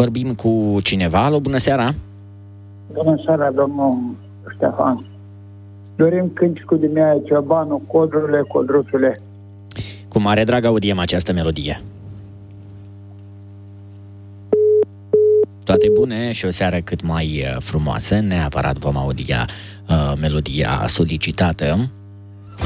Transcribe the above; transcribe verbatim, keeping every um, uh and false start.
Vorbim cu cineva. Alo, bună seara! Bună seara, domnul Ștefan. Dorim cântecul de Mia Ciobanu, Codrurile, Codruțule. Cu mare drag audiem această melodie. Toate bune și o seară cât mai frumoasă. Neapărat vom audia uh, melodia solicitată.